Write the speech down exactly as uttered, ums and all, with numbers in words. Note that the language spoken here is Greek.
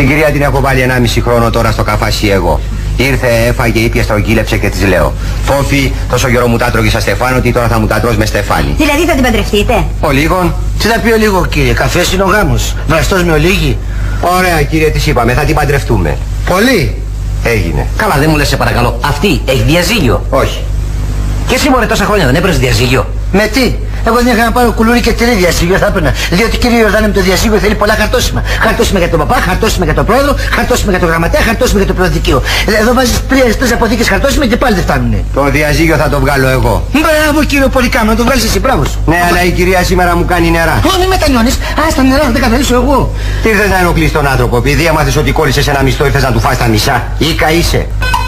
Την κυρία την έχω βάλει ενάμιση χρόνο τώρα στο καφάσι εγώ. Ήρθε, έφαγε, ήπια, στρογγύλεψε και της λέω: Φόφη, τόσο καιρό μου τα τρώγει σαν Στεφάνο, ότι τώρα θα μου τα τρως με Στεφάνι. Δηλαδή θα την παντρευτείτε? Ο λίγον. Τι θα πει ο λίγο, κύριε? Καφές είναι ο γάμος. Βραστός με ολίγη. Ωραία, κύριε, της είπαμε, θα την παντρευτούμε. Πολύ. Έγινε. Καλά, δεν μου λες, σε παρακαλώ. Αυτή έχει διαζύγιο? Όχι. Και εσύ μωρέ τόσα χρόνια δεν έπαιρνες διαζύγιο? Με τι? Εγώ δεν είχα να πάρω κουλούρι και τυρί διασύγιο θα έπαιρνα. Διότι κύριε Ιορδάνη, με το διασύγιο θέλει πολλά χαρτόσημα. Χαρτόσημα για τον παπά, χαρτόσημα για τον πρόεδρο, χαρτόσημα για τον γραμματέα, χαρτόσημα για το προεδρικείο. Εδώ βάζεις τρεις τρεις αποθήκες χαρτόσημα και πάλι δεν φτάνουνε. Το διαζύγιο θα το βγάλω εγώ. Μπράβο κύριο Πολυκάμενο, να το βγάλεις εσύ, μπράβο σου. Ναι, αλλά η κυρία σήμερα μου κάνει νερά. Ω, μην μετανιώνεις. Ας τα νερά να τα καθαρίσω εγώ. Τι ήρθες να ενοχλείς τον άνθρωπο, επειδή έμαθες ότι κόλλησες ένα μισθό, ήρθες να του φας τα μισά. Ή καΐσαι.